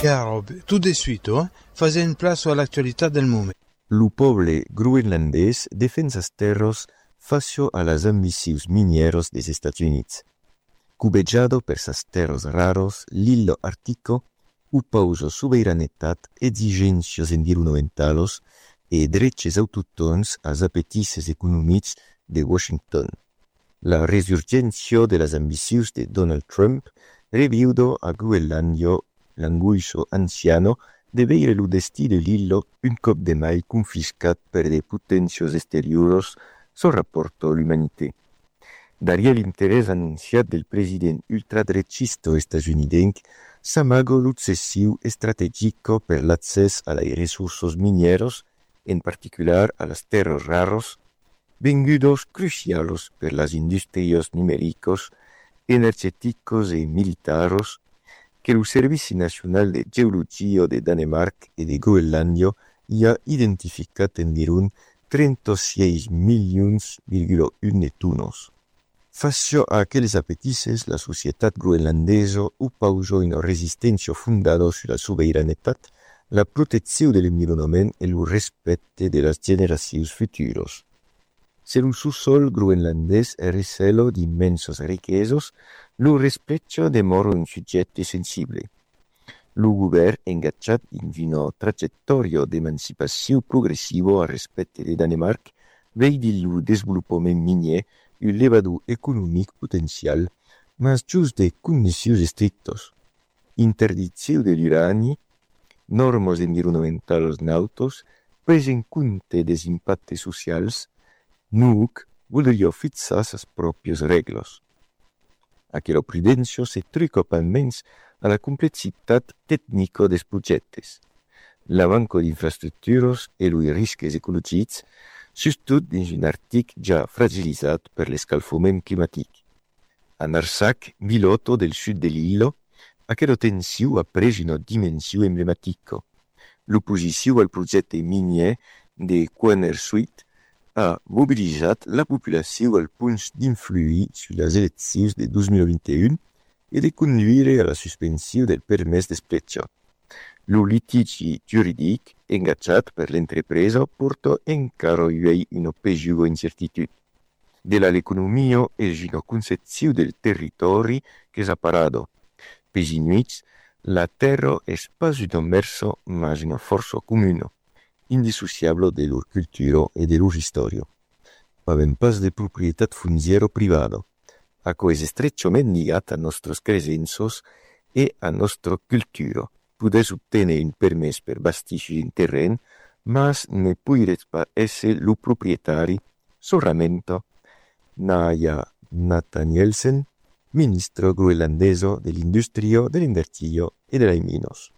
Chiaro, tout de suite, fazer une place à l'actualità del moment. Lo poble groenlandès defensa terros facio a las ambicius minieros des Estats Units. Cubeggiado per sas terros raros, l'illo artico, upauso souveranetat, exigencios enviromentalos e dreches autochtons as apetices economics de Washington. La resurgentio de las ambicius de Donald Trump reviudo a Groenlandio l'anguiso anciano de veire lo destí de l'illo un cop de mai confiscat per de potencios exterioros so rapporto l'humanité. Daria l'interès annunciat del president ultradrecisto estadounidense s'amago l'obsessiu strategico per l'accès a les recursos mineros, en particular a las terros raros, vengudos crucialos per las industrios numericos, energéticos e militaros, que el Servici Nacional de Geologia de Danemark e de Groenlandio ha identificat environ 36 milions,1 netunos. Facio a aquelles apetices, la societat groenlandesa upauso una resistència fundada sur la souveranetat, la protecció de l'environnement e lo respecte de las generacions futuros. Se lo subsol groenlandès è recelo di immensos riquesos, lo rispetto demora un soggetto sensibile. Lo govern engaggiat in una trajectòria d'emancipació progressiva al respecte de Danemark vedi lo desenvolupament minier un elevador economic potencial, mas just de condicions estrictos. Interdició de l'urani, normes environmentals nautos, pres en compte des impactes socials, NUC voldria fixar ses pròpies regles. Aquella prudència se truca almenys a la complexitat tecnica des projectes. La manca d'infraestructures e los riscs ecologics, surtout dins un Arctic ja fragilitzat per l'escalfament climàtic. En Arsac, Miloto del sud de l'illo, aquella tensió ha pres una dimensió emblemàtica. L'oposició al projecte minier de Quannersuit ha mobilitzat la populació al punt d'influir sur les eleccions de 2021 e de conduire a la suspensió del permès d'espletxa. Lo litigi juridic engaggiat per l'entrepresa porta encara uei una peggiore incertitude. De l'economia és una concepció del territori que s'ha parado. Per inuits, la terra és pas una mersa, mas una força comuna, indissociable de leur cultura e de leur història. Avem pas de propietat fonciera privada, aco és estrechament ligat a nostres cresences e a nostra cultura. Pudes obtenir un permès per bastir un terreny, mas ne podràs pas ésser lo proprietari, solamente Naya Nathanielsen, ministra groenlandesa de l'Industria, de l'Energia e de les Mines.